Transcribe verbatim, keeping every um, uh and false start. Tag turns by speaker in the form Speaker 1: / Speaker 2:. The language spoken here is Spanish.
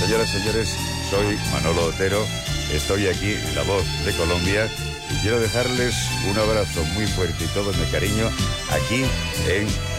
Speaker 1: Señoras y señores, soy Manolo Otero, estoy aquí, la voz de Colombia, y quiero dejarles un abrazo muy fuerte y todo mi cariño aquí en